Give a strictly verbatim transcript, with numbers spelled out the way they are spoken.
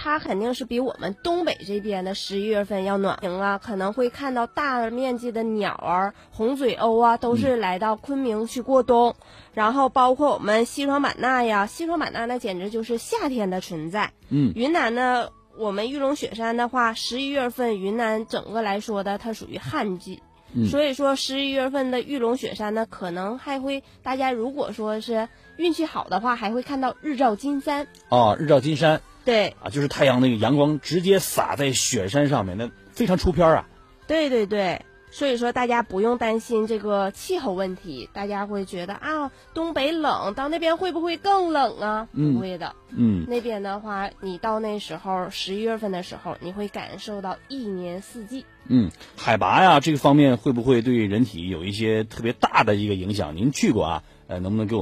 它肯定是比我们东北这边的十一月份要暖和啊，可能会看到大面积的鸟儿、红嘴鸥啊，都是来到昆明去过冬。嗯、然后包括我们西双版纳呀，西双版纳那简直就是夏天的存在。 嗯， 云南呢，我们玉龙雪山的话，十一月份云南整个来说的，它属于旱季。 嗯、 所以说十一月份的玉龙雪山呢，可能还会大家如果说是运气好的话，还会看到日照金山。 哦，日照金山。 对啊，就是太阳那个阳光直接洒在雪山上面，那非常出片啊。 对对对，所以说大家不用担心这个气候问题，大家会觉得啊，东北冷，到那边会不会更冷啊？ 嗯、 不会的， 嗯， 那边的话，你到那时候十一月份的时候，你会感受到一年四季。 嗯，海拔呀这个方面会不会对人体有一些特别大的一个影响？您去过啊？呃，能不能给我